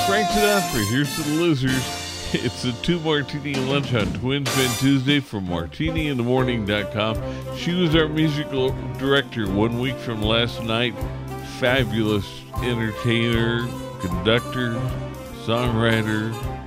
Frank Sinatra. Here's to the losers. It's a 2 Martini lunch on Twins Bend Tuesday from martiniinthemorning.com. She was our musical director 1 week from last night. Fabulous entertainer, conductor, songwriter,